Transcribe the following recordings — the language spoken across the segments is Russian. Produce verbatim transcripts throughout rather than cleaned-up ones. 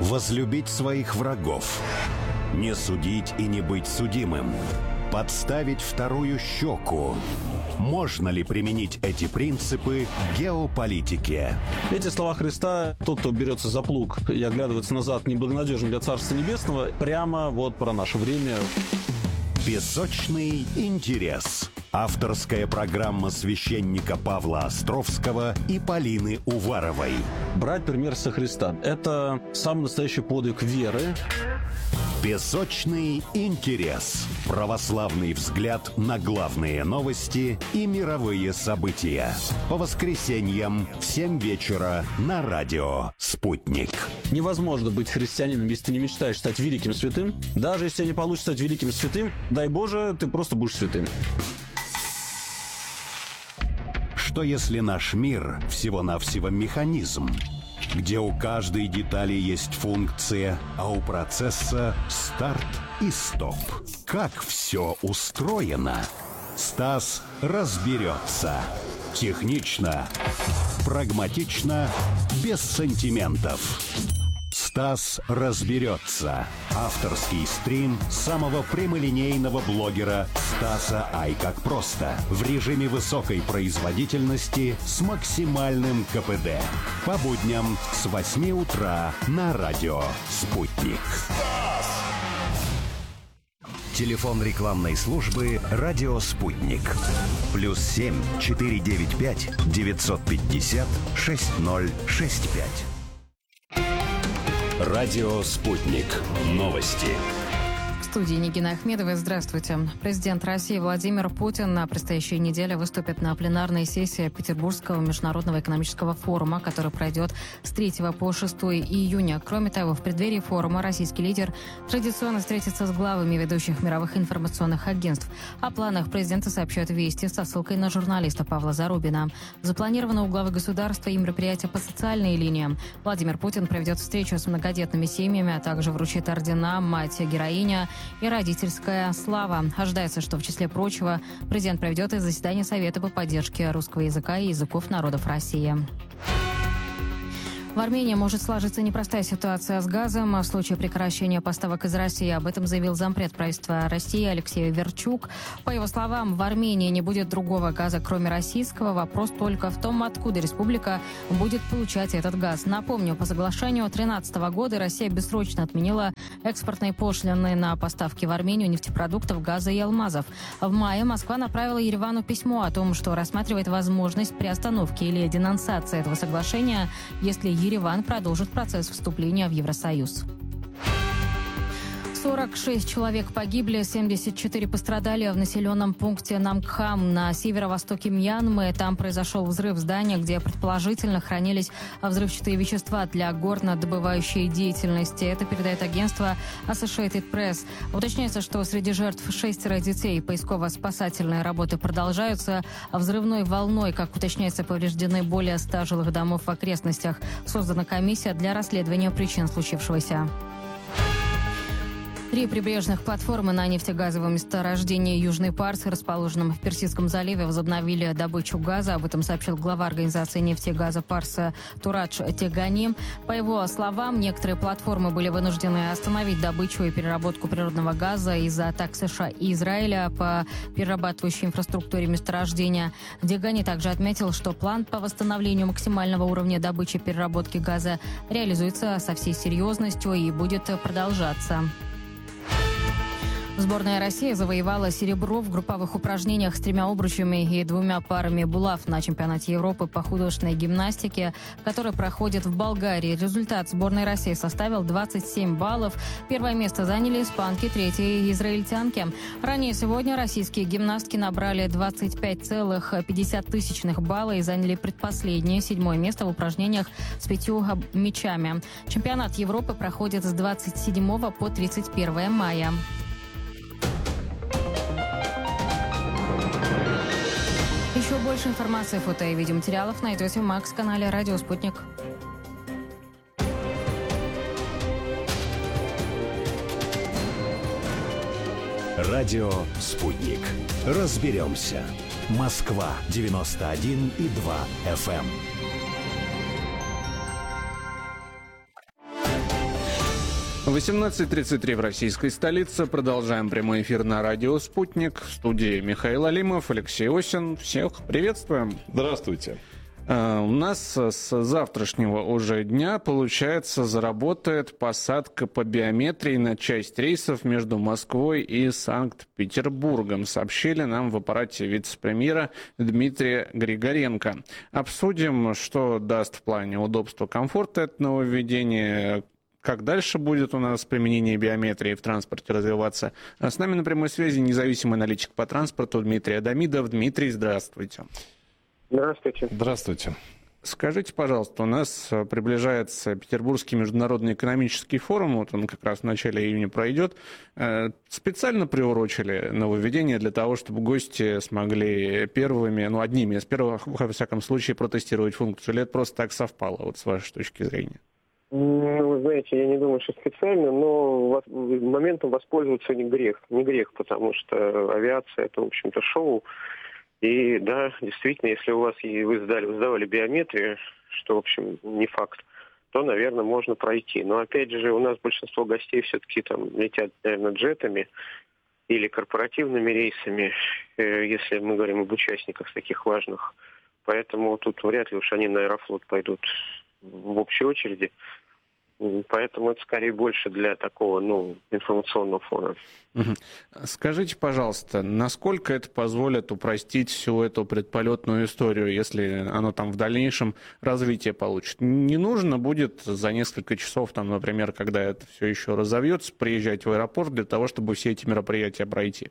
возлюбить своих врагов, не судить и не быть судимым, подставить вторую щеку. Можно ли применить эти принципы к геополитике? Эти слова Христа, тот, кто берется за плуг и оглядывается назад, неблагонадежен для Царства Небесного, прямо вот про наше время. Песочный интерес. Авторская программа священника Павла Островского и Полины Уваровой. Брать пример со Христа – это самый настоящий подвиг веры. Песочный интерес. Православный взгляд на главные новости и мировые события. По воскресеньям в семь вечера на радио «Спутник». Невозможно быть христианином, если ты не мечтаешь стать великим святым. Даже если тебе не получится стать великим святым, дай Боже, ты просто будешь святым. Что если наш мир всего-навсего механизм, где у каждой детали есть функция, а у процесса старт и стоп? Как все устроено? Стас разберется. Технично, прагматично, без сантиментов. Стас разберется. Авторский стрим самого прямолинейного блогера Стаса Ай как просто. В режиме высокой производительности с максимальным ка пэ дэ. По будням с восьми утра на радио «Спутник». Телефон рекламной службы «Радио Спутник». Плюс семь четыре девять пять девятьсот пятьдесят шесть ноль шесть пять. Радио «Спутник». Новости. В студии Нигина Ахмедова. Здравствуйте. Президент России Владимир Путин на предстоящей неделе выступит на пленарной сессии Петербургского международного экономического форума, который пройдет с третьего по шестое июня. Кроме того, в преддверии форума российский лидер традиционно встретится с главами ведущих мировых информационных агентств. О планах президента сообщают «Вести» со ссылкой на журналиста Павла Зарубина. Запланировано у главы государства и мероприятия по социальной линии. Владимир Путин проведет встречу с многодетными семьями, а также вручит ордена «Мать-героиня» и «Родительская слава». Ожидается, что в числе прочего президент проведет и заседание Совета по поддержке русского языка и языков народов России. В Армении может сложиться непростая ситуация с газом. В случае прекращения поставок из России об этом заявил зампред правительства России Алексей Верчук. По его словам, в Армении не будет другого газа, кроме российского. Вопрос только в том, откуда республика будет получать этот газ. Напомню, по соглашению две тысячи тринадцатого года Россия бессрочно отменила экспортные пошлины на поставки в Армению нефтепродуктов, газа и алмазов. В мае Москва направила Еревану письмо о том, что рассматривает возможность приостановки или денонсации этого соглашения, если Ереван продолжит процесс вступления в Евросоюз. сорок шесть человек погибли, семьдесят четыре пострадали в населенном пункте Намкхам на северо-востоке Мьянмы. Там произошел взрыв здания, где предположительно хранились взрывчатые вещества для горнодобывающей деятельности. Это передает агентство Associated Press. Уточняется, что среди жертв шестеро детей. Поисково-спасательные работы продолжаются. Взрывной волной, как уточняется, повреждены более ста жилых домов в окрестностях. Создана комиссия для расследования причин случившегося. Три прибрежных платформы на нефтегазовом месторождении Южный Парс, расположенном в Персидском заливе, возобновили добычу газа. Об этом сообщил глава организации нефти и газа Парса Турадж Тегани. По его словам, некоторые платформы были вынуждены остановить добычу и переработку природного газа из-за атак США и Израиля по перерабатывающей инфраструктуре месторождения. Тегани также отметил, что план по восстановлению максимального уровня добычи и переработки газа реализуется со всей серьезностью и будет продолжаться. Сборная России завоевала серебро в групповых упражнениях с тремя обручами и двумя парами булав на чемпионате Европы по художественной гимнастике, который проходит в Болгарии. Результат сборной России составил двадцать семь баллов. Первое место заняли испанки, третье – израильтянки. Ранее сегодня российские гимнастки набрали двадцать пять целых пятьдесят тысячных балла и заняли предпоследнее, седьмое место в упражнениях с пятью мячами. Чемпионат Европы проходит с двадцать седьмого по тридцать первое мая. Еще больше информации, фото и видеоматериалов найдете в Макс-канале «Радио Спутник». Радио «Спутник». Разберемся. Москва девяносто один и два эф эм. восемнадцать тридцать три в российской столице. Продолжаем прямой эфир на радио «Спутник». В студии Михаил Алимов, Алексей Осин. Всех приветствуем. Здравствуйте. Uh, у нас с завтрашнего уже дня, получается, заработает посадка по биометрии на часть рейсов между Москвой и Санкт-Петербургом, сообщили нам в аппарате вице-премьера Дмитрия Григоренко. Обсудим, что даст в плане удобства, комфорта это нововведение, как дальше будет у нас применение биометрии в транспорте развиваться. А с нами на прямой связи независимый аналитик по транспорту Дмитрий Адамидов. Дмитрий, здравствуйте. Здравствуйте. Здравствуйте. Скажите, пожалуйста, у нас приближается Петербургский международный экономический форум, вот он как раз в начале июня пройдет. Специально приурочили нововведение для того, чтобы гости смогли первыми, ну, одними из первых, во всяком случае, протестировать функцию, или это просто так совпало, вот с вашей точки зрения? Ну, вы знаете, я не думаю, что специально, но моментом воспользоваться не грех. Не грех, потому что авиация — это, в общем-то, шоу. И да, действительно, если у вас и вы сдали, вы сдавали биометрию, что, в общем, не факт, то, наверное, можно пройти. Но, опять же, у нас большинство гостей все-таки там летят, наверное, джетами или корпоративными рейсами, если мы говорим об участниках таких важных. Поэтому тут вряд ли уж они на Аэрофлот пойдут в общей очереди. Поэтому это скорее больше для такого, ну, информационного фона. Скажите, пожалуйста, насколько это позволит упростить всю эту предполетную историю, если оно там в дальнейшем развитие получит? Не нужно будет за несколько часов, там, например, когда это все еще разовьется, приезжать в аэропорт для того, чтобы все эти мероприятия пройти?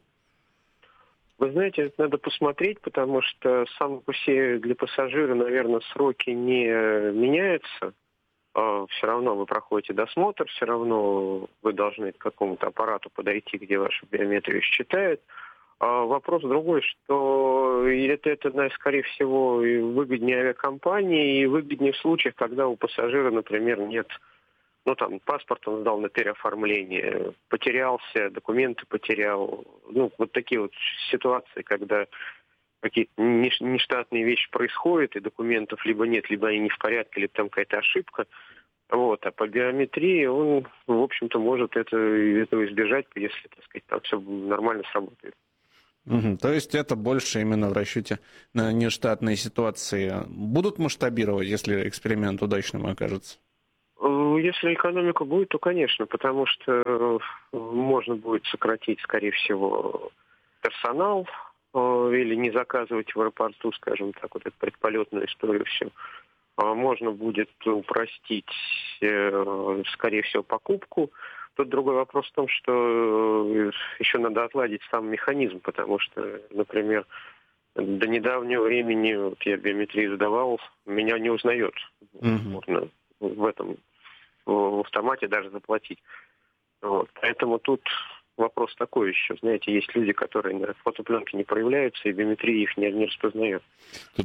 Вы знаете, это надо посмотреть, потому что сам по себе для пассажира, наверное, сроки не меняются. Все равно вы проходите досмотр, все равно вы должны к какому-то аппарату подойти, где вашу биометрию считают. А вопрос другой, что это, это, скорее всего, выгоднее авиакомпании и выгоднее в случаях, когда у пассажира, например, нет, ну там, паспорт он сдал на переоформление, потерялся, документы потерял. Ну, вот такие вот ситуации, когда какие-то нештатные вещи происходят, и документов либо нет, либо они не в порядке, либо там какая-то ошибка. Вот. А по биометрии он, в общем-то, может это, этого избежать, если, так сказать, там все нормально сработает. Угу. То есть это больше именно в расчете на нештатные ситуации. Будут масштабировать, если эксперимент удачным окажется? Если экономика будет, то, конечно, потому что можно будет сократить, скорее всего, персонал, или не заказывать в аэропорту, скажем так, вот эту предполетную историю всю. Можно будет упростить, скорее всего, покупку. Тут другой вопрос в том, что еще надо отладить сам механизм, потому что, например, до недавнего времени, вот я биометрию сдавал, меня не узнает. Mm-hmm. Можно в этом, в автомате даже заплатить. Вот. Поэтому тут вопрос такой еще. Знаете, есть люди, которые на фотопленке не проявляются, и биометрия их не, не распознает.